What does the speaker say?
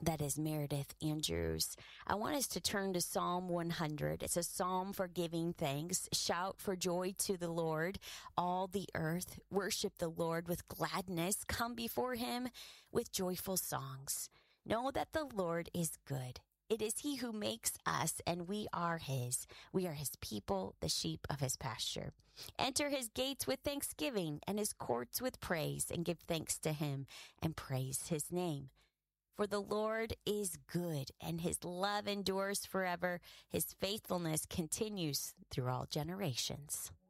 That is Meredith Andrews. I want us to turn to Psalm 100. It's a psalm for giving thanks. Shout for joy to the Lord, all the earth. Worship the Lord with gladness. Come before him with joyful songs. Know that the Lord is good. It is he who makes us, and we are his. We are his people, the sheep of his pasture. Enter his gates with thanksgiving and his courts with praise, and give thanks to him and praise his name. For the Lord is good, and his love endures forever. His faithfulness continues through all generations.